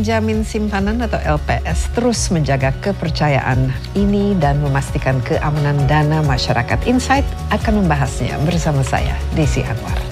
penjamin simpanan atau LPS terus menjaga kepercayaan ini dan memastikan keamanan dana masyarakat. Insight akan membahasnya bersama saya, Desi Anwar.